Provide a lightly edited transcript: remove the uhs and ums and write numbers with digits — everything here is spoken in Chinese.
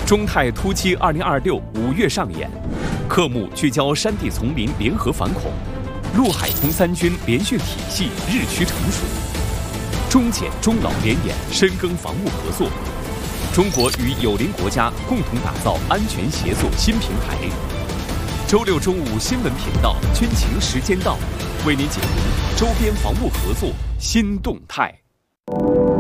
中泰突击2026-5月上演，科目聚焦山地丛林联合反恐，陆海空三军联训体系日趋成熟，中检中老联演深耕防务合作，中国与友邻国家共同打造安全协作新平台。周六中午新闻频道军情时间到，为您解读周边防务合作新动态。